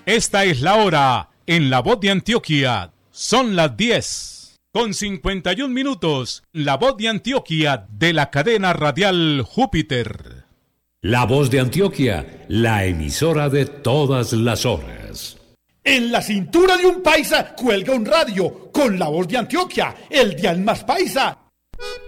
Esta es la hora en La Voz de Antioquia. Son las 10:51. La Voz de Antioquia de la cadena radial Júpiter. La Voz de Antioquia, la emisora de todas las horas. En la cintura de un paisa cuelga un radio con La Voz de Antioquia, el dial más paisa.